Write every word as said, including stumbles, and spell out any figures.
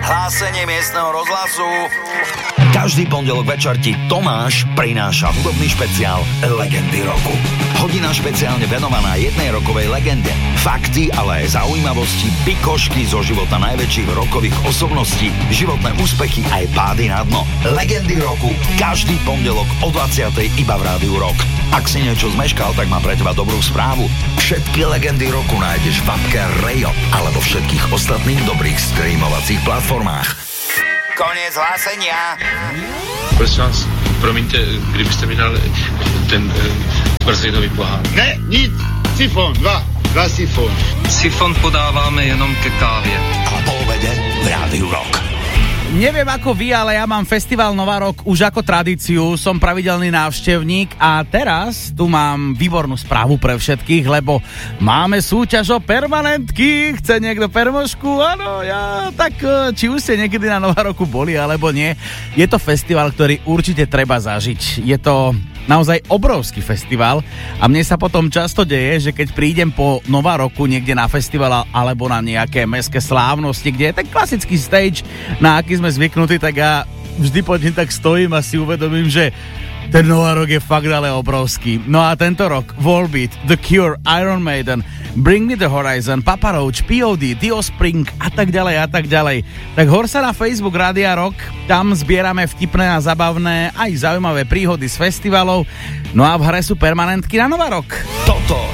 Hlásenie miestneho rozhlasu. Každý pondelok večer ti Tomáš prináša hudobný špeciál Legendy roku. Hodina špeciálne venovaná jednej rokovej legende. Fakty, ale aj zaujímavosti, pikošky zo života najväčších rokových osobností, životné úspechy aj pády na dno. Legendy roku. Každý pondelok o dvadsiatej iba v Rádiu Rock. Ak si niečo zmeškal, tak mám pre teba dobrú správu. Všetky legendy roku nájdeš v apke Rayo alebo všetkých ostatných dobrých streamovacích platformách. Koniec hlásenia. Prosím vás, promiňte, kdybyste mi dal ten e, brzlinový pohár. Ne, nic, sifon, dva, dva sifon. Sifon podáváme jenom ke kávě. A po obede v Rádiu Rock. Neviem ako vy, ale ja mám festival Nová rok už ako tradíciu, som pravidelný návštevník a teraz tu mám výbornú správu pre všetkých, lebo máme súťaž o permanentky. Chce niekto permošku? Áno, ja. Tak či už ste niekedy na Nová roku boli, alebo nie. Je to festival, ktorý určite treba zažiť. Je to naozaj obrovský festival a mne sa potom často deje, že keď prídem po Nová roku niekde na festival alebo na nejaké mestské slávnosti, kde je ten klasický stage, na aký sme zvyknutí, tak ja vždy poďme tak stojím a si uvedomím, že ten Nová rok je fakt ale obrovský. No a tento rok Volbeat, The Cure, Iron Maiden, Bring Me The Horizon, Papa Roach, P O D, The Offspring a tak ďalej a tak ďalej. Tak hor sa na Facebook Rádia Rock, tam zbierame vtipné a zabavné aj zaujímavé príhody z festivalov. No a v hre sú permanentky na Nová rok. Toto